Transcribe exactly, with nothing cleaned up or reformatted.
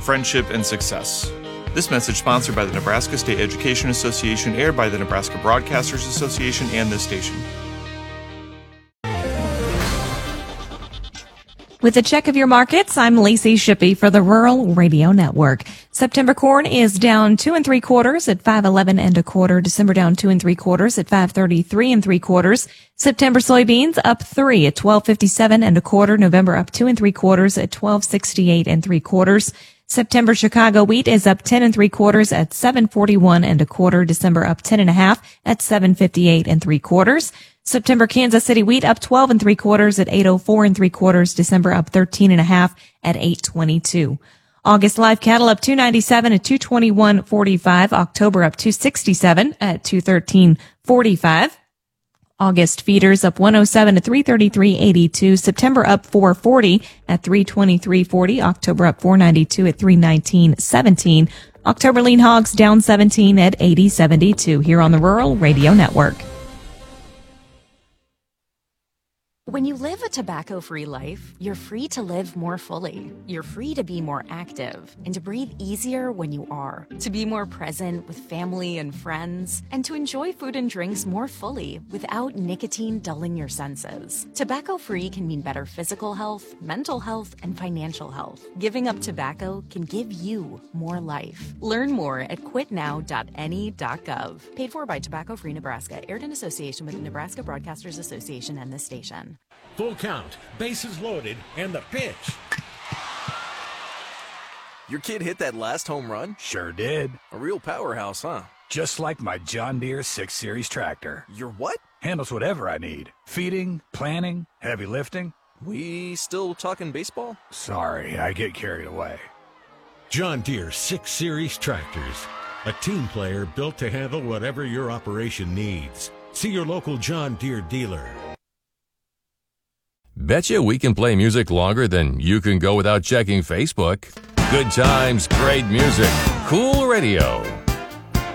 friendship, and success. This message sponsored by the Nebraska State Education Association, aired by the Nebraska Broadcasters Association and this station. With a check of your markets, I'm Lacey Shippey for the Rural Radio Network. September corn is down two and three quarters at five eleven and a quarter. December down two and three quarters at five thirty-three and three quarters. September soybeans up three at twelve fifty-seven and a quarter. November up two and three quarters at twelve sixty-eight and three quarters. September Chicago wheat is up ten and three quarters at seven forty-one and a quarter. December up ten and a half at seven fifty-eight and three quarters. September Kansas City wheat up twelve and three quarters at eight oh four and three quarters. December up thirteen and a half at eight twenty-two. August live cattle up two ninety-seven at two twenty-one forty-five. October up two sixty-seven at two thirteen forty-five. August feeders up one oh seven at three thirty-three eighty-two. September up four forty at three twenty-three forty. October up four ninety-two at three nineteen seventeen. October lean hogs down seventeen at eighty seventy-two here on the Rural Radio Network. When you live a tobacco-free life, you're free to live more fully. You're free to be more active and to breathe easier when you are, to be more present with family and friends, and to enjoy food and drinks more fully without nicotine dulling your senses. Tobacco-free can mean better physical health, mental health, and financial health. Giving up tobacco can give you more life. Learn more at quit now dot N E dot gov. Paid for by Tobacco Free Nebraska, aired in association with the Nebraska Broadcasters Association and this station. Full count, bases loaded, and the pitch. Your kid hit that last home run? Sure did. A real powerhouse, huh? Just like my John Deere six series tractor. Your what? Handles whatever I need. Feeding, planting, heavy lifting. We still talking baseball? Sorry, I get carried away. John Deere six series tractors. A team player built to handle whatever your operation needs. See your local John Deere dealer. Betcha we can play music longer than you can go without checking Facebook. Good times, great music, cool radio.